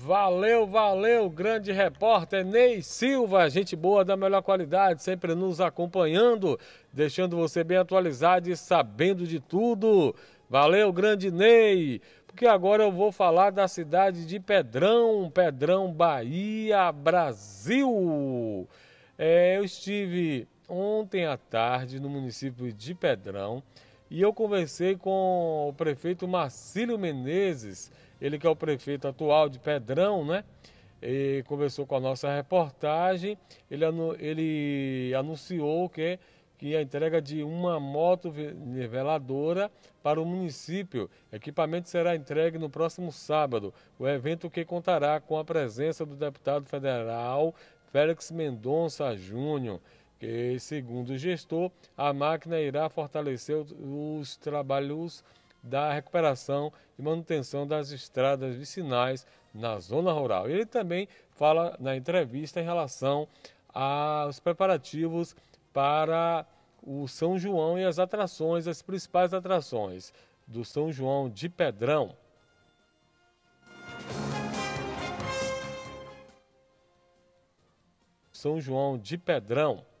Valeu, valeu, grande repórter Ney Silva, gente boa da melhor qualidade, sempre nos acompanhando, deixando você bem atualizado e sabendo de tudo. Valeu, grande Ney, porque agora eu vou falar da cidade de Pedrão, Pedrão, Bahia, Brasil. Eu estive ontem à tarde no município de Pedrão e eu conversei com o prefeito Marcílio Menezes, ele que é o prefeito atual de Pedrão, né? E conversou com a nossa reportagem. Ele anunciou que a entrega de uma moto niveladora para o município. O equipamento será entregue no próximo sábado. O evento que contará com a presença do deputado federal Félix Mendonça Júnior, que, segundo o gestor, a máquina irá fortalecer os trabalhos da recuperação e manutenção das estradas vicinais na zona rural. Ele também fala na entrevista em relação aos preparativos para o São João e as atrações, as principais atrações do São João de Pedrão. São João de Pedrão.